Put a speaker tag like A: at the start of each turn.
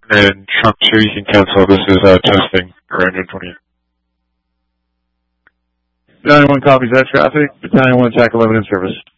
A: And Trump 2, you can cancel. This is testing for engine 20.
B: Battalion 1 copies that traffic. Battalion 1 attack 11 in service.